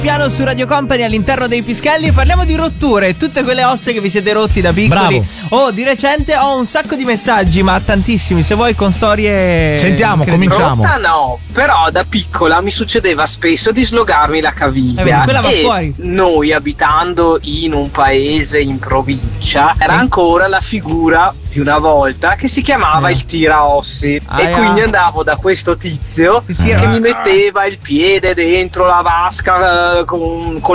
Piano su Radio Company all'interno dei Pischelli. Parliamo di rotture, tutte quelle ossa che vi siete rotti da piccoli. Bravo. Di recente ho un sacco di messaggi, ma tantissimi, se vuoi con storie. Sentiamo, cominciamo. Rotta no, però da piccola mi succedeva spesso di slogarmi la caviglia. Quella va e fuori. noi, abitando in un paese in provincia, era ancora la figura di una volta che si chiamava il tiraossi. E quindi andavo da questo tizio che mi metteva il piede dentro la vasca con